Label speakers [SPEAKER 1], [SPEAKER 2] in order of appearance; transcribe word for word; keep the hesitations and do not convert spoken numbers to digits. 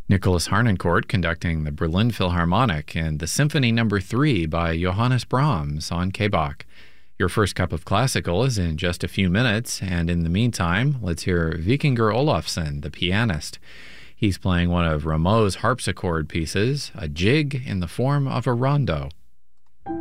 [SPEAKER 1] Nicholas Harnoncourt conducting the Berlin Philharmonic and the Symphony Number three by Johannes Brahms on K B A C. Your first cup of classical is in just a few minutes, and in the meantime, let's hear Vikingur Olafsson, the pianist. He's playing one of Rameau's harpsichord pieces, a jig in the form of a rondo.